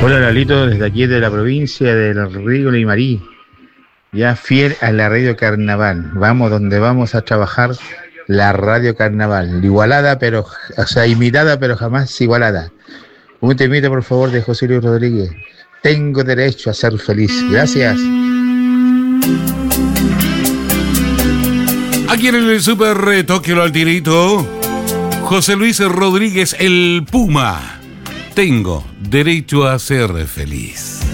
Hola Lalito, desde aquí de la provincia del Río Limarí, ya fiel a la Radio Carnaval. Vamos donde vamos a trabajar la Radio Carnaval, igualada, pero, o sea, imitada, pero jamás igualada. Un temita, por favor, de José Luis Rodríguez. Tengo derecho a ser feliz. Gracias. Aquí en el Super Tokio al tirito, José Luis Rodríguez, el Puma. Tengo derecho a ser feliz.